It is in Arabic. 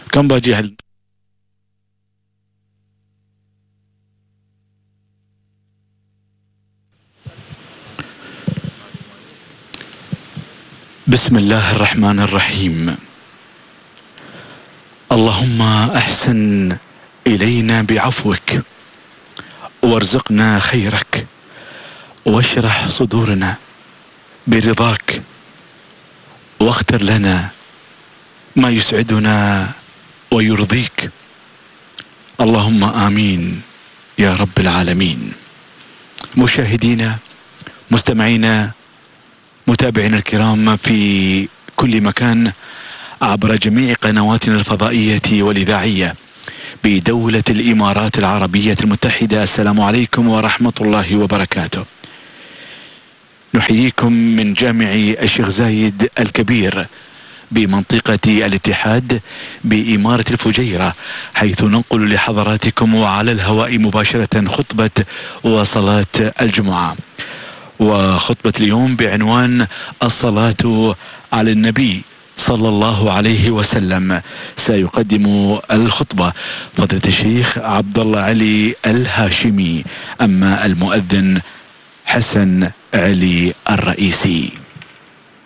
كم باجي هل بسم الله الرحمن الرحيم. اللهم احسن الينا بعفوك وارزقنا خيرك واشرح صدورنا برضاك واختر لنا ما يسعدنا ويرضيك. اللهم آمين يا رب العالمين. مشاهدينا، مستمعينا، متابعينا الكرام في كل مكان عبر جميع قنواتنا الفضائية والإذاعية بدولة الإمارات العربية المتحدة، السلام عليكم ورحمة الله وبركاته. نحييكم من جامع الشيخ زايد الكبير بمنطقة الاتحاد بإمارة الفجيرة، حيث ننقل لحضراتكم وعلى الهواء مباشرة خطبة وصلاة الجمعة. وخطبة اليوم بعنوان الصلاة على النبي صلى الله عليه وسلم. سيقدم الخطبة فضيلة الشيخ عبد الله علي الهاشمي، أما المؤذن حسن علي الرئيسي.